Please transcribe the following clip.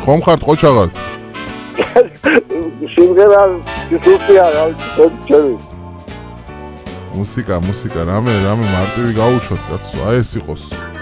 ხომ ხართ ყოჩაღად? სიმღერა სუსტია, ჩემი. მუსიკა, რამე მარტივი გაუშვათ კაცო, აი ეს იყოს.